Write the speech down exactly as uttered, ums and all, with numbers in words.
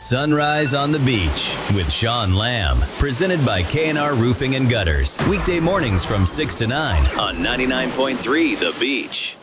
Sunrise on the Beach with Sean Lamb. Presented by K and R Roofing and Gutters. Weekday mornings from six to nine on ninety-nine point three The Beach.